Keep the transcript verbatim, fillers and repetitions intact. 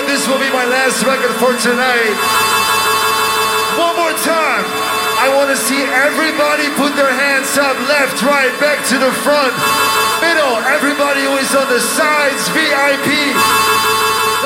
this will be my last record for tonight. One more time. I want to see everybody put their hands up, left, right, back to the front, middle, everybody who is on the sides, V I P.